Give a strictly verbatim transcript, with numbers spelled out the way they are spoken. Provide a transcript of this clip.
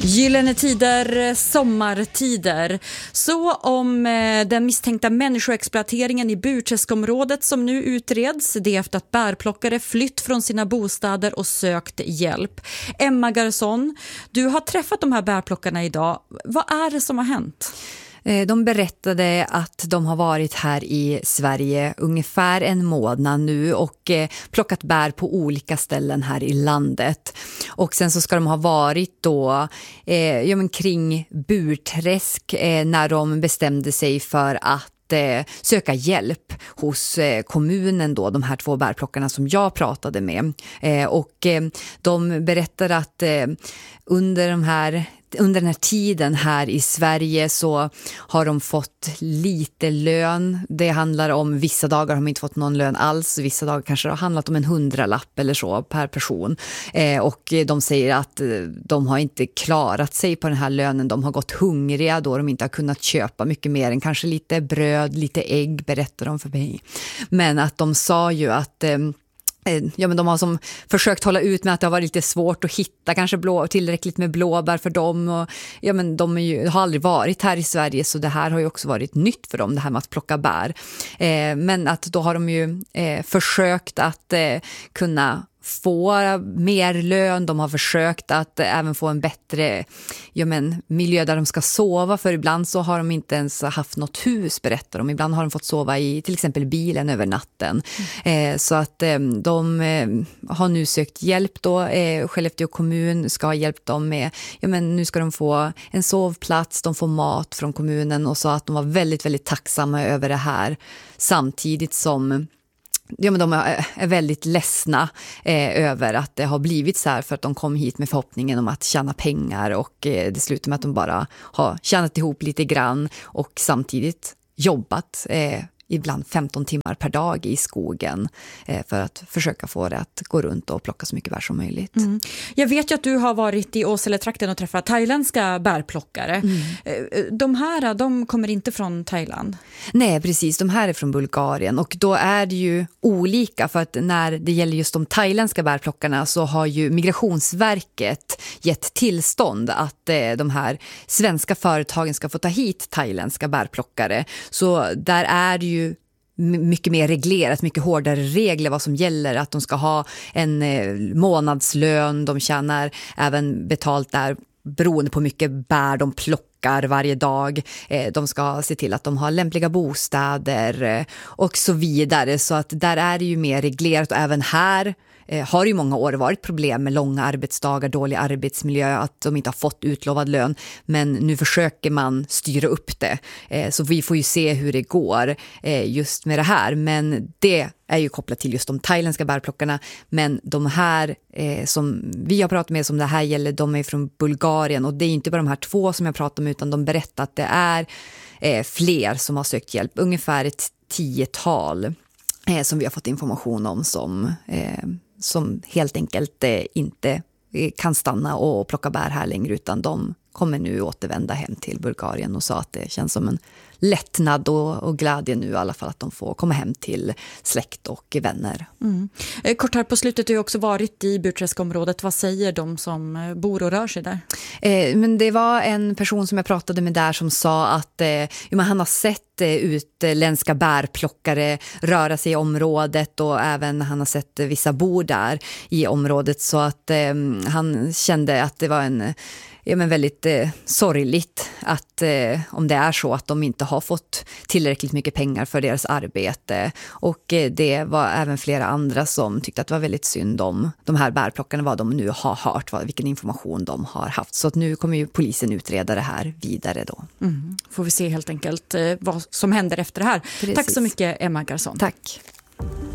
Gyllene tider, sommartider. Så om eh, den misstänkta människoexploateringen i Burträskområdet som nu utreds. Det är efter att bärplockare flytt från sina bostäder och sökt hjälp. Emma Garson, du har träffat de här bärplockarna idag. Vad är det som har hänt? De berättade att de har varit här i Sverige ungefär en månad nu och plockat bär på olika ställen här i landet. Och sen så ska de ha varit då eh, ja, men kring Burträsk eh, när de bestämde sig för att eh, söka hjälp hos eh, kommunen då, de här två bärplockarna som jag pratade med. Eh, och eh, de berättade att eh, under de här Under den här tiden här i Sverige så har de fått lite lön. Det handlar om vissa dagar har de inte fått någon lön alls. Vissa dagar kanske det har handlat om en hundralapp eller så per person. Eh, och de säger att de har inte klarat sig på den här lönen. De har gått hungriga då de inte har kunnat köpa mycket mer än kanske lite bröd, lite ägg, berättar de för mig. Men att de sa ju att Eh, Ja, men de har som försökt hålla ut med att det har varit lite svårt att hitta kanske blå, tillräckligt med blåbär för dem. Och, ja, men de är ju, har aldrig varit här i Sverige så det här har ju också varit nytt för dem, det här med att plocka bär. Eh, men att då har de ju eh, försökt att eh, kunna få mer lön. De har försökt att även få en bättre ja men, miljö där de ska sova. För ibland så har de inte ens haft något hus, berättar de. Ibland har de fått sova i till exempel bilen över natten. Mm. Eh, så att eh, de eh, har nu sökt hjälp då. Eh, Skellefteå kommun ska ha hjälpt dem med, ja men nu ska de få en sovplats, de får mat från kommunen och så att de var väldigt, väldigt tacksamma över det här. Samtidigt som Ja, men de är väldigt ledsna eh, över att det har blivit så här för att de kom hit med förhoppningen om att tjäna pengar och eh, det slutar med att de bara har tjänat ihop lite grann och samtidigt jobbat eh, ibland femton timmar per dag i skogen eh, för att försöka få det att gå runt och plocka så mycket bär som möjligt. Mm. Jag vet ju att du har varit i Åseletrakten och träffat thailändska bärplockare. Mm. De här, de kommer inte från Thailand? Nej, precis. De här är från Bulgarien och då är det ju olika för att när det gäller just de thailändska bärplockarna så har ju Migrationsverket gett tillstånd att eh, de här svenska företagen ska få ta hit thailändska bärplockare. Så där är det ju mycket mer reglerat, mycket hårdare regler vad som gäller, att de ska ha en eh, månadslön, de tjänar även betalt där beroende på hur mycket bär de plockar varje dag. Eh, de ska se till att de har lämpliga bostäder eh, och så vidare, så att där är det ju mer reglerat och även här Eh, har ju många år varit problem med långa arbetsdagar, dålig arbetsmiljö, att de inte har fått utlovad lön. Men nu försöker man styra upp det. Eh, så vi får ju se hur det går eh, just med det här. Men det är ju kopplat till just de thailändska bärplockarna. Men de här eh, som vi har pratat med som det här gäller, de är från Bulgarien. Och det är inte bara de här två som jag pratar med utan de berättar att det är eh, fler som har sökt hjälp. Ungefär ett tiotal eh, som vi har fått information om som... Eh, som helt enkelt eh, inte kan stanna och plocka bär här längre utan de kommer nu återvända hem till Bulgarien och sa att det känns som en lättnad och, och glädje nu i alla fall att de får komma hem till släkt och vänner. Mm. Kort här på slutet har ju också varit i Burträskområdet. Vad säger de som bor och rör sig där? Eh, men det var en person som jag pratade med där som sa att eh, jo, han har sett eh, utländska bärplockare röra sig i området och även han har sett eh, vissa bor där i området så att eh, han kände att det var en Ja, men väldigt eh, sorgligt att eh, om det är så att de inte har fått tillräckligt mycket pengar för deras arbete och eh, det var även flera andra som tyckte att det var väldigt synd om de här bärplockarna, vad de nu har hört, vad, vilken information de har haft. Så att nu kommer ju polisen utreda det här vidare då. Mm. Får vi se helt enkelt eh, vad som händer efter det här. Precis. Tack så mycket Emma Garson. Tack.